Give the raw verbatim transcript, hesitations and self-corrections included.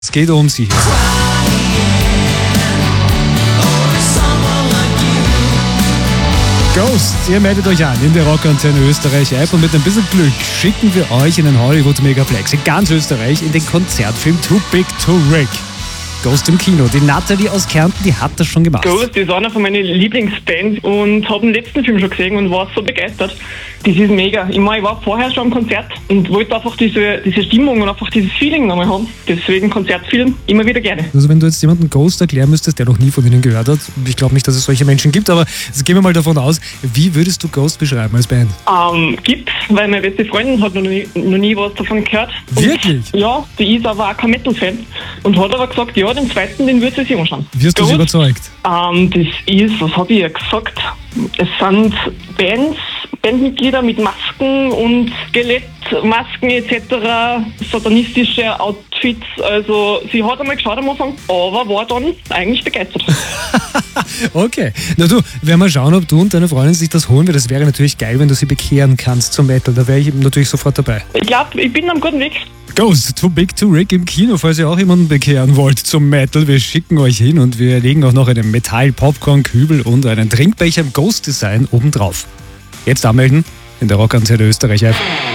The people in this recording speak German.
Es geht um sie. Ghost, ihr meldet euch an in der Rockantenne Österreich App und mit ein bisschen Glück schicken wir euch in den Hollywood Megaplex in ganz Österreich in den Konzertfilm Too Big to Rick. Ghost im Kino. Die Natalie aus Kärnten, die hat das schon gemacht. Ghost ist einer von meinen Lieblingsbands und habe den letzten Film schon gesehen und war so begeistert. Das ist mega. Ich meine, ich war vorher schon am Konzert und wollte einfach diese, diese Stimmung und einfach dieses Feeling nochmal haben. Deswegen Konzertfilm immer wieder gerne. Also wenn du jetzt jemanden Ghost erklären müsstest, der noch nie von ihnen gehört hat, ich glaube nicht, dass es solche Menschen gibt, aber jetzt gehen wir mal davon aus, wie würdest du Ghost beschreiben als Band? Ähm, gibt's, weil meine beste Freundin hat noch nie, noch nie was davon gehört. Und wirklich? Ja, die ist aber auch kein Metal-Fan und hat aber gesagt, ja, den zweiten, den würde sie sich anschauen. Wie hast du sie überzeugt? Ähm, das ist, was habe ich ja gesagt? Es sind Bands, Bandmitglieder mit Masken und Skelettmasken et cetera, satanistische Outfits. Also sie hat einmal geschaut am Anfang, aber war dann eigentlich begeistert. Okay. Na du, werden wir schauen, ob du und deine Freundin sich das holen, weil das wäre natürlich geil, wenn du sie bekehren kannst zum Metal. Da wäre ich natürlich sofort dabei. Ich glaube, ich bin am guten Weg. Ghost, Too Big to Rick im Kino, falls ihr auch jemanden bekehren wollt zum Metal. Wir schicken euch hin und wir legen auch noch einen Metall-Popcorn-Kübel und einen Trinkbecher im Ghost-Design obendrauf. Jetzt anmelden in der Rockantenne Österreich App.